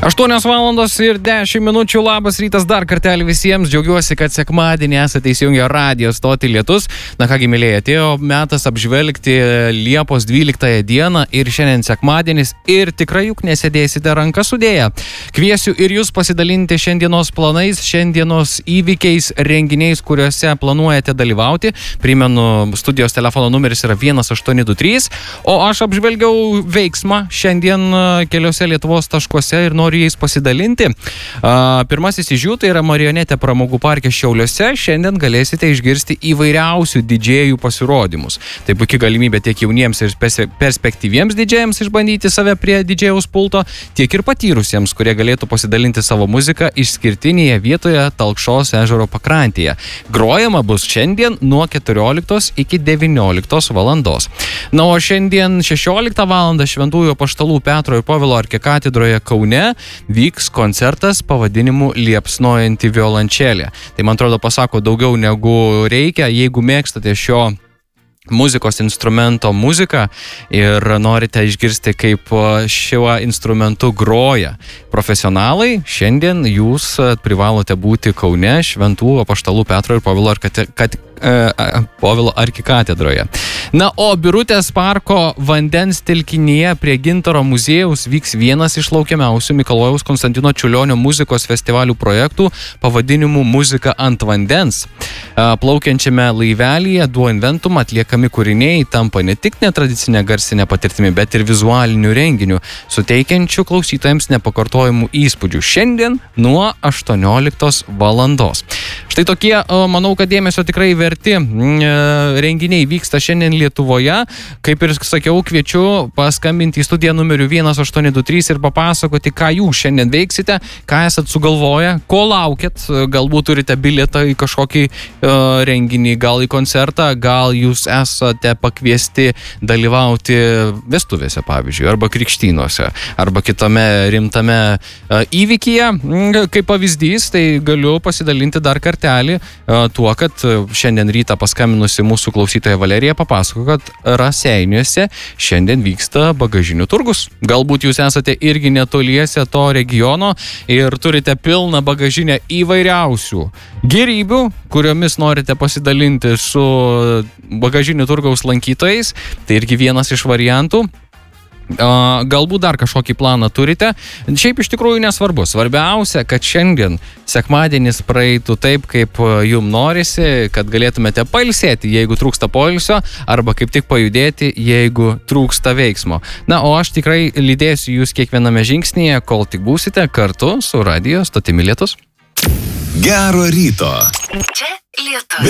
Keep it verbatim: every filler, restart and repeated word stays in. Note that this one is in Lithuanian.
aštuonios valandos ir dešimt minučių. Labas rytas dar kartelį visiems. Džiaugiuosi, kad sekmadienį esate įsijungę radijo stotį Lietus. Na kągi, mėlyje, atėjo metas apžvelgti Liepos dvyliktąją dieną ir šiandien sekmadienis ir tikrai juk nesėdėsite ranką sudėję. Kviesiu ir jūs pasidalinti šiandienos planais, šiandienos įvykiais, renginiais, kuriuose planuojate dalyvauti. Primenu, studijos telefono numeris yra vienas aštuoni du trys, o aš apžvelgiau veiksmą šiandien keliose Lietuvos taškuose ir noriu jais pasidalinti. Pirmasis iš jų tai yra Marionetė pramogų parke Šiauliuose. Šiandien galėsite išgirsti įvairiausių didžėjų pasirodymus. Tai puikia galimybė tiek jauniems ir perspektyviems didžėjams išbandyti save prie didžėjaus pulto, tiek ir patyrusiems, kurie galėtų pasidalinti savo muziką išskirtinėje vietoje Talkšos ežero pakrantėje. Grojama bus šiandien nuo keturioliktos iki devynioliktos valandos. Na, o šiandien šešioliktą valandą Šventųjų Apaštalų Petro ir Povilo arkikatedroje Kaune vyks koncertas pavadinimu Liepsnojanti violončelė. Tai, man atrodo, pasako daugiau negu reikia. Jeigu mėgstate šio muzikos instrumento muziką ir norite išgirsti, kaip šiuo instrumentu groja profesionalai, šiandien jūs privalote būti Kaune Šventų Apaštalų Petro ir Povilo arkikatedroje. Povilo arkikatedroje. Na, o Birutės parko vandens telkinyje prie Gintaro muziejaus vyks vienas iš laukiamiausių Mikalojaus Konstantino Čiurlionio muzikos festivalių projektų pavadinimu Muzika ant vandens. Plaukiančiame laivelyje Duo Inventum atliekami kūriniai tampa ne tik netradicinė garsinė patirtimi, bet ir vizualinių renginių, suteikiančių klausytojams nepakartojimų įspūdžių. Šiandien nuo aštuonioliktos valandos. Štai tokie, manau, kad dėmesio tikrai verti renginiai vyksta šiandien Lietuvoje. Kaip ir sakiau, kviečiu paskambinti į studiją numeriu vienas aštuoni du trys ir papasakoti, ką jūs šiandien veiksite, ką esat sugalvoję, ko laukiat, galbūt turite bilietą į kažkokį uh, renginį, gal į koncertą, gal jūs esate pakviesti dalyvauti vestuvėse, pavyzdžiui, arba krikštynuose, arba kitame rimtame uh, įvykyje. Kaip pavyzdys, tai galiu pasidalinti dar kartelį uh, tuo, kad šiandien rytą paskambinusi mūsų klausytoja Valerija papasako, kad Raseiniuose šiandien vyksta bagažinių turgus. Galbūt jūs esate irgi netoliese to regiono ir turite pilną bagažinę įvairiausių gėrybių, kuriomis norite pasidalinti su bagažinių turgaus lankytojais. Tai irgi vienas iš variantų. Galbūt dar kažkokį planą turite. Šiaip iš tikrųjų nesvarbu. Svarbiausia, kad šiandien sekmadienis praeitų taip, kaip jum norisi, kad galėtumėte pailsėti, jeigu trūksta poilsio, arba kaip tik pajudėti, jeigu trūksta veiksmo. Na, o aš tikrai lydėsiu jūs kiekviename žingsnyje, kol tik būsite kartu su radijo stotimi Lietus. Gero ryto. Čia Lietus.